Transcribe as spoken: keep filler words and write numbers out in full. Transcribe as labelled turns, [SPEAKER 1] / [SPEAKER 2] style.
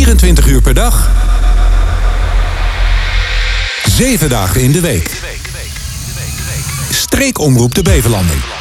[SPEAKER 1] vierentwintig uur per dag. Zeven dagen in de week. Streekomroep de Beverlanding.